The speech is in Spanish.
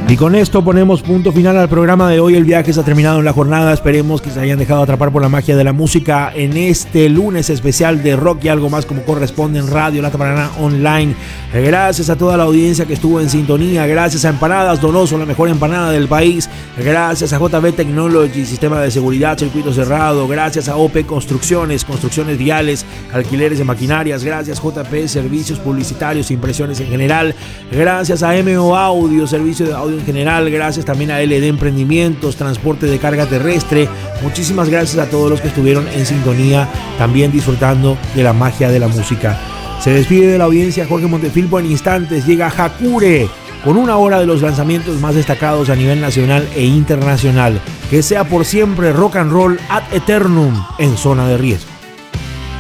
Y con esto ponemos punto final al programa de hoy. El viaje se ha terminado en la jornada. Esperemos que se hayan dejado atrapar por la magia de la música en este lunes especial de rock y algo más como corresponde en Radio Lata Paraná Online. Gracias a toda la audiencia que estuvo en sintonía. Gracias a Empanadas Donoso, la mejor empanada del país. Gracias a JB Technology, sistema de seguridad, circuito cerrado. Gracias a OP Construcciones, construcciones viales, alquileres de maquinarias. Gracias JP, servicios publicitarios, impresiones en general. Gracias a MO Audio, servicio de audio en general. Gracias también a LD Emprendimientos, transporte de carga terrestre. Muchísimas gracias a todos los que estuvieron en sintonía, también disfrutando de la magia de la música. Se despide de la audiencia Jorge Montefilpo. En instantes llega Hakure con una hora de los lanzamientos más destacados a nivel nacional e internacional. Que sea por siempre rock and roll ad eternum en Zona de Riesgo.